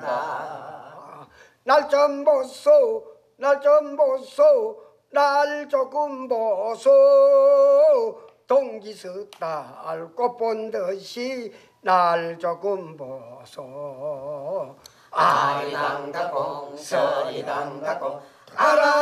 날 좀 보소 날 좀 보소 날 조금 보소 동기스달 꽃 본 듯이 날 조금 보소 아리랑다콩 서리랑다콩 알아